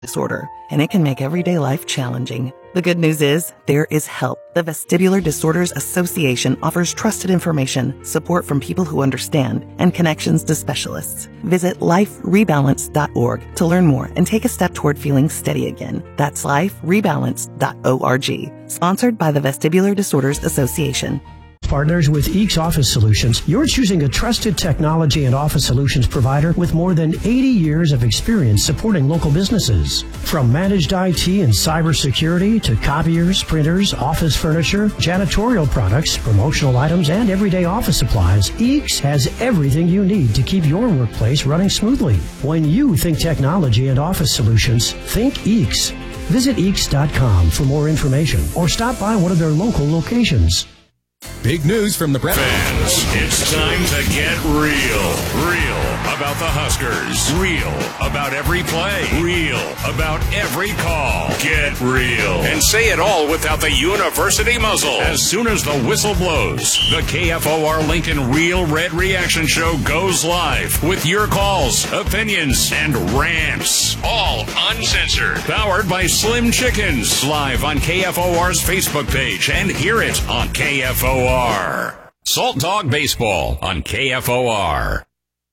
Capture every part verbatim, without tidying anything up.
disorder, and it can make everyday life challenging. The good news is, there is help. The Vestibular Disorders Association offers trusted information, support from people who understand, and connections to specialists. Visit life rebalance dot org to learn more and take a step toward feeling steady again. That's life rebalance dot org. Sponsored by the Vestibular Disorders Association. Partners with Eeks Office Solutions, you're choosing a trusted technology and office solutions provider with more than eighty years of experience supporting local businesses. From managed I T and cybersecurity to copiers, printers, office furniture, janitorial products, promotional items, and everyday office supplies, Eeks has everything you need to keep your workplace running smoothly. When you think technology and office solutions, think Eeks. Visit eeks dot com for more information or stop by one of their local locations. Big news from the Brett fans. It's time to get real. Real about the Huskers. Real about every play. Real about every call. Get real. And say it all without the university muzzle. As soon as the whistle blows, the K F O R Lincoln Real Red Reaction Show goes live with your calls, opinions, and rants. All uncensored. Powered by Slim Chickens. Live on K F O R's Facebook page and hear it on K F O R. Salt Dog Baseball on K F O R.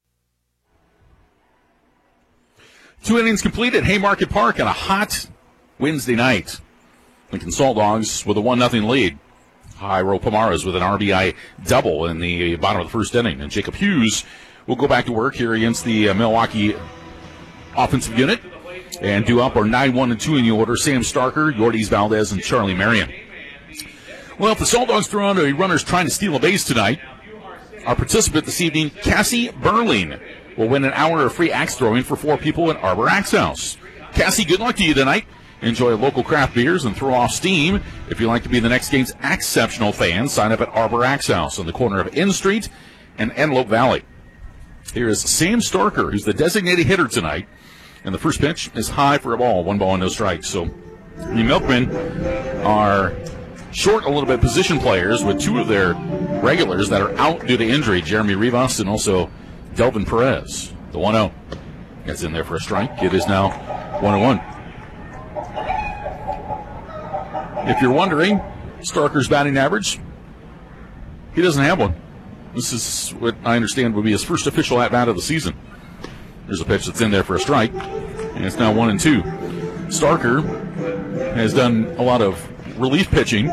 Two innings complete at Haymarket Park on a hot Wednesday night. Lincoln Salt Dogs with a one nothing lead. Jairo Pomares with an R B I double in the bottom of the first inning. And Jacob Hughes will go back to work here against the uh, Milwaukee offensive unit and do up our nine one and two in the order. Sam Starker, Yordis Valdez, and Charlie Marion. Well, if the Salt Dogs throw out a runners trying to steal a base tonight, our participant this evening, Cassie Burling, will win an hour of free axe throwing for four people at Arbor Axe House. Cassie, good luck to you tonight. Enjoy local craft beers and throw off steam. If you'd like to be the next game's exceptional fan, sign up at Arbor Axe House on the corner of N Street and Antelope Valley. Here is Sam Starker, who's the designated hitter tonight. And the first pitch is high for a ball, one ball and no strikes. So the Milkmen are short a little bit position players with two of their regulars that are out due to injury, Jeremy Rivas and also Delvin Perez. The one oh gets in there for a strike. It is now one oh one. If you're wondering, Starker's batting average, he doesn't have one. This is what I understand would be his first official at-bat of the season. There's a pitch that's in there for a strike, and it's now one and two. Starker has done a lot of relief pitching.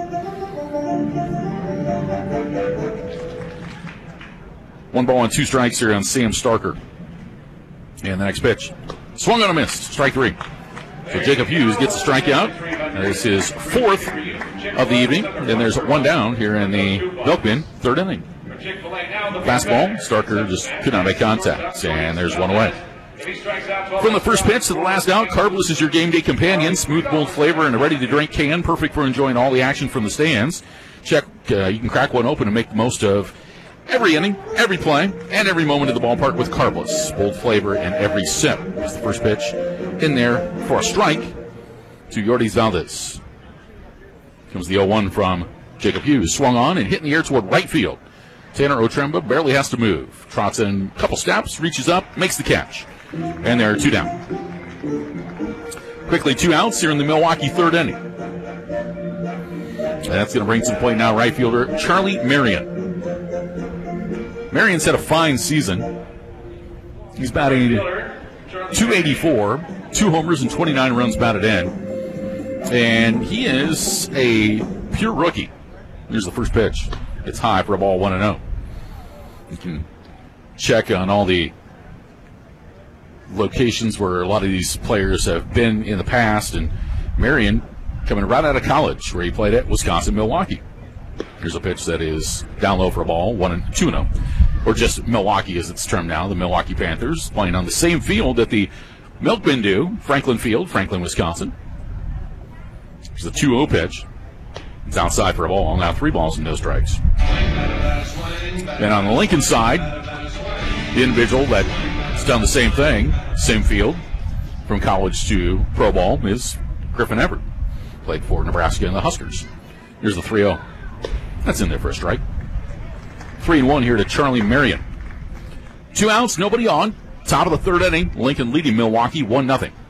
One ball and two strikes here on Sam Starker. And the next pitch. Swung on a miss. Strike three. So Jacob Hughes gets a strikeout. That is his fourth of the evening. And there's one down here in the Milkmen, third inning. Fastball. Starker just could not make contact. And there's one away. From the first pitch to the last out, Carbless is your game day companion. Smooth, bold flavor in a ready-to-drink can. Perfect for enjoying all the action from the stands. Check, uh, you can crack one open and make the most of every inning, every play, and every moment of the ballpark with Carbless. Bold flavor in every sip. Here's the first pitch in there for a strike to Yordis Valdez. Comes the oh one from Jacob Hughes. Swung on and hit in the air toward right field. Tanner Otremba barely has to move. Trots in a couple steps, reaches up, makes the catch. And there are two down. Quickly, two outs here in the Milwaukee third inning. And that's going to bring to the plate now right fielder Charlie Marion. Marion's had a fine season. He's batting two eighty-four, two homers and twenty-nine runs batted in. And he is a pure rookie. Here's the first pitch. It's high for a ball, one and oh. You can check on all the locations where a lot of these players have been in the past, and Marion coming right out of college where he played at Wisconsin Milwaukee. Here's a pitch that is down low for a ball, one and two and oh. Or just Milwaukee as it's termed now, the Milwaukee Panthers, playing on the same field that the Milkmen do, Franklin Field, Franklin, Wisconsin. Here's a two oh pitch. It's outside for a ball, now three balls and no strikes. And on the Lincoln side, the individual that done the same thing, same field, from college to pro ball, is Griffin Everett. Played for Nebraska and the Huskers. Here's the three oh. That's in there for a strike. three and one here to Charlie Marion. Two outs, nobody on. Top of the third inning, Lincoln leading Milwaukee one nothing.